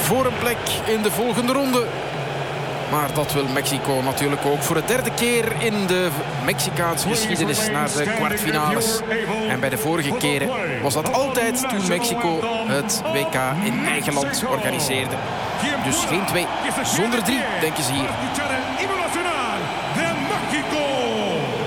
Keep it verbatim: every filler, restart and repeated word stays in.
voor een plek in de volgende ronde. Maar dat wil Mexico natuurlijk ook voor de derde keer in de Mexicaanse geschiedenis naar de kwartfinales. En bij de vorige keren was dat altijd toen Mexico het W K in eigen land organiseerde. Dus geen twee, zonder drie, denken ze hier.